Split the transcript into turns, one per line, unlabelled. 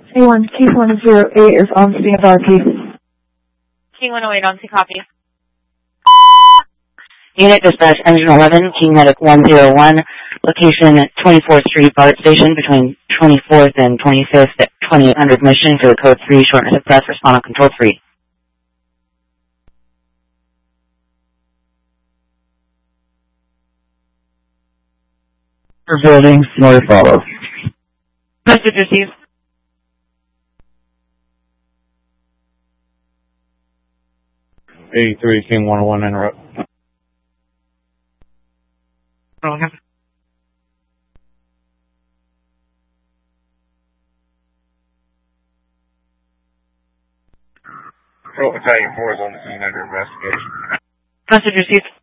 A1, Case 108 is on standby, please.
King 108 on scene, copy.
Unit Dispatch Engine 11, King Medic 101, location 24th Street, BART Station, between 24th and 25th at 2800 mission for the code 3, shortness of breath, respond on control 3.
For building, Snorri follow.
Message received.
A3, King 101, interrupt.
Rolling up.
Patrol Battalion 4 is on the scene under investigation.
Message received.